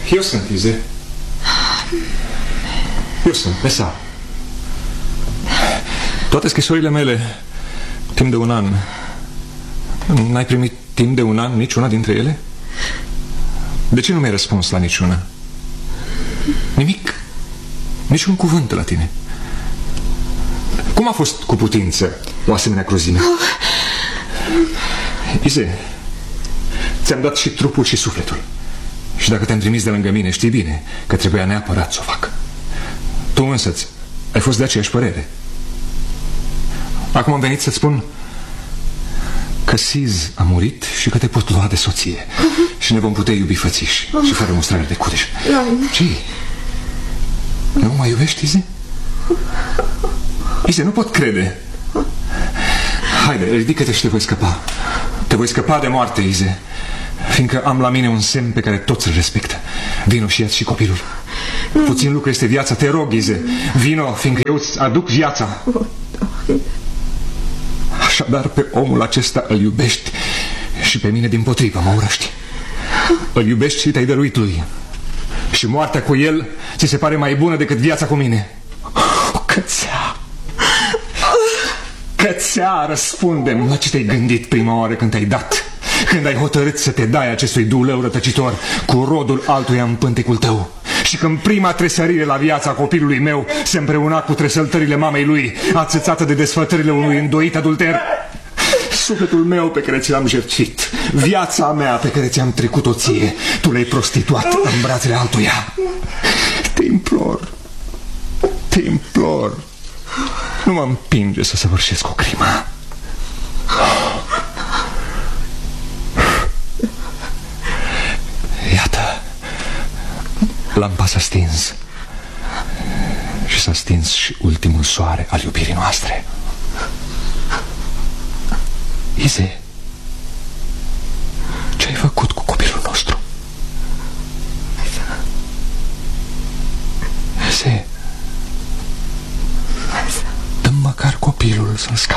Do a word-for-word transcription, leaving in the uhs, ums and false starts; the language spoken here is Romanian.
Eu sunt, Ize. Eu sunt, Mesa. Toate scrisorile mele, timp de un an, n-ai primit timp de un an niciuna dintre ele? De ce nu mi-ai răspuns la niciuna? Nimic. Niciun cuvânt la tine. Cum a fost cu putință o asemenea cruzime? Ize, ți-am dat și trupul și sufletul. Și dacă te-am trimis de lângă mine, știi bine că trebuia neapărat să o fac. Tu însăți ai fost de aceeași părere. Acum am venit să-ți spun că Siz a murit și că te pot lua de soție. Și ne vom putea iubi fățiși și fără mustrare de cudeș. Ce? Nu mă mai iubești, Ize? Ize, nu pot crede. Haide, ridică-te și te voi scăpa. Te voi scăpa de moarte, Ize, fiindcă am la mine un semn pe care toți îl respectă. Vino și ia-ți și copilul. Puțin lucru este viața, te rog, Ize. Vino, fiindcă eu îți aduc viața. Așadar, pe omul acesta îl iubești și pe mine dimpotrivă mă urăști. Îl iubești și te-ai dăruit lui. Și moartea cu el ți se pare mai bună decât viața cu mine. Cățea! Cățea, răspundem la ce te-ai gândit prima oară când te-ai dat, când ai hotărât să te dai acestui dulău rătăcitor cu rodul altuia în pântecul tău. Și când prima tresărire la viața copilului meu se împreuna cu tresăltările mamei lui, ațățată de desfătările unui îndoit adulter, sufletul meu pe care ți l-am jertfit, viața mea pe care ți-am trecut-o ție, tu le-ai prostituat în brațele altuia. Te implor, te implor, nu mă împinge să săvârșesc o crimă. Iată, lampa s-a stins și s-a stins și ultimul soare al iubirii noastre. Ize, ce ai făcut cu copilul nostru? Ize, dă-mi măcar copilul să-l scapi.